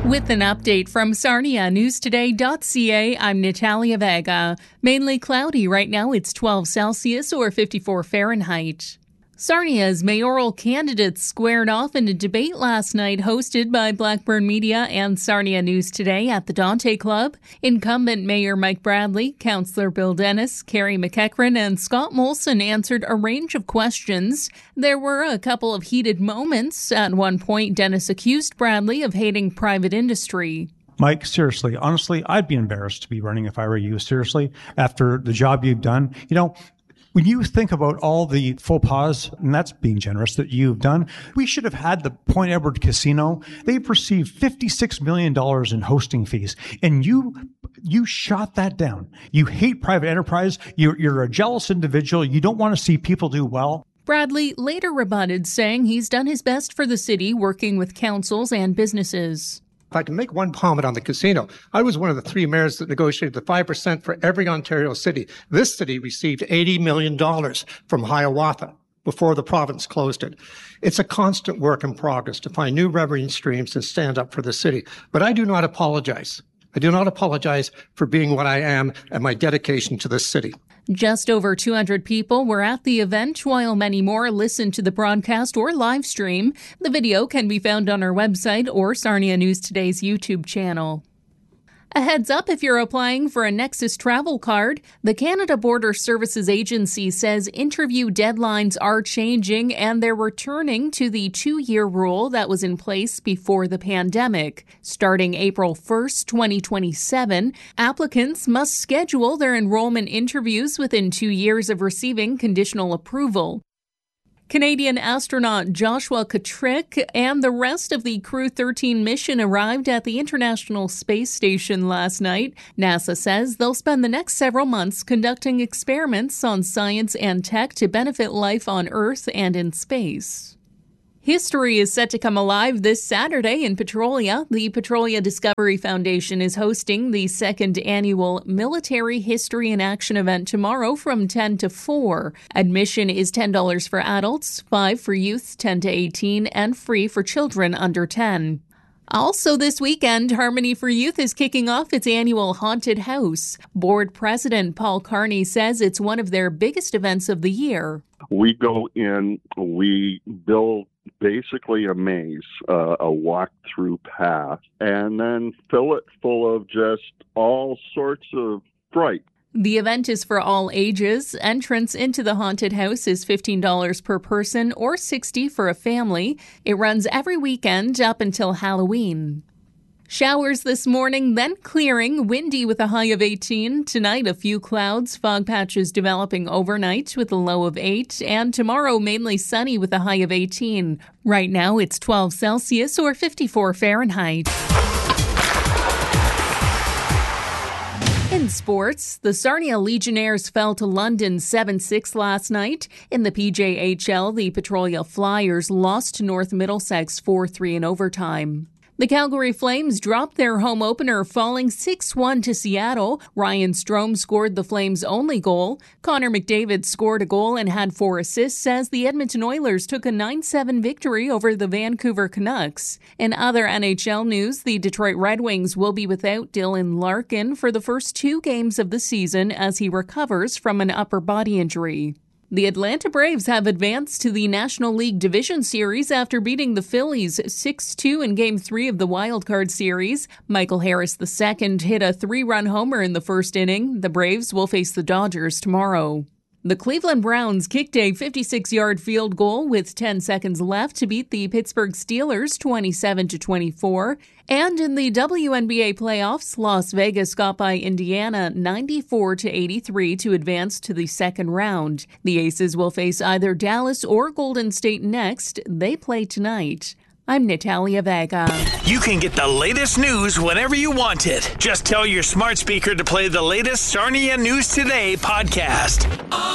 With an update from SarniaNewsToday.ca, I'm Natalia Vega. Mainly cloudy right now. It's 12 Celsius or 54 Fahrenheit. Sarnia's mayoral candidates squared off in a debate last night hosted by Blackburn Media and Sarnia News Today at the Dante Club. Incumbent Mayor Mike Bradley, Councillor Bill Dennis, Carrie McEachran, and Scott Molson answered a range of questions. There were a couple of heated moments. At one point, Dennis accused Bradley of hating private industry. Mike, seriously, honestly, I'd be embarrassed to be running if I were you, seriously, after the job you've done. When you think about all the faux pas, and that's being generous, that you've done, we should have had the Point Edward Casino. They've received $56 million in hosting fees, and you shot that down. You hate private enterprise. You're a jealous individual. You don't want to see people do well. Bradley later rebutted, saying he's done his best for the city, working with councils and businesses. If I can make one comment on the casino, I was one of the 3 mayors that negotiated the 5% for every Ontario city. This city received $80 million from Hiawatha before the province closed it. It's a constant work in progress to find new revenue streams and stand up for the city. But I do not apologize. I do not apologize for being what I am and my dedication to this city. Just over 200 people were at the event, while many more listened to the broadcast or live stream. The video can be found on our website or Sarnia News Today's YouTube channel. A heads up if you're applying for a Nexus travel card. The Canada Border Services Agency says interview deadlines are changing and they're returning to the 2-year rule that was in place before the pandemic. Starting April 1st, 2027, applicants must schedule their enrollment interviews within 2 years of receiving conditional approval. Canadian astronaut Joshua Kutrick and the rest of the Crew 13 mission arrived at the International Space Station last night. NASA says they'll spend the next several months conducting experiments on science and tech to benefit life on Earth and in space. History is set to come alive this Saturday in Petrolia. The Petrolia Discovery Foundation is hosting the 2nd annual Military History in Action event tomorrow from 10 to 4. Admission is $10 for adults, $5 for youth 10 to 18, and free for children under 10. Also this weekend, Harmony for Youth is kicking off its annual Haunted House. Board President Paul Carney says it's one of their biggest events of the year. We go in, we build basically a maze, a walk-through path, and then fill it full of just all sorts of fright. The event is for all ages. Entrance into the haunted house is $15 per person or $60 for a family. It runs every weekend up until Halloween. Showers this morning, then clearing, windy with a high of 18. Tonight, a few clouds, fog patches developing overnight with a low of 8. And tomorrow, mainly sunny with a high of 18. Right now, it's 12 Celsius or 54 Fahrenheit. In sports, the Sarnia Legionnaires fell to London 7-6 last night. In the PJHL, the Petrolia Flyers lost to North Middlesex 4-3 in overtime. The Calgary Flames dropped their home opener, falling 6-1 to Seattle. Ryan Strome scored the Flames' only goal. Connor McDavid scored a goal and had 4 assists as the Edmonton Oilers took a 9-7 victory over the Vancouver Canucks. In other NHL news, the Detroit Red Wings will be without Dylan Larkin for the first 2 games of the season as he recovers from an upper body injury. The Atlanta Braves have advanced to the National League Division Series after beating the Phillies 6-2 in Game 3 of the Wild Card Series. Michael Harris II hit a 3-run homer in the first inning. The Braves will face the Dodgers tomorrow. The Cleveland Browns kicked a 56-yard field goal with 10 seconds left to beat the Pittsburgh Steelers 27-24. And in the WNBA playoffs, Las Vegas got by Indiana 94-83 to advance to the second round. The Aces will face either Dallas or Golden State next. They play tonight. I'm Natalia Vega. You can get the latest news whenever you want it. Just tell your smart speaker to play the latest Sarnia News Today podcast.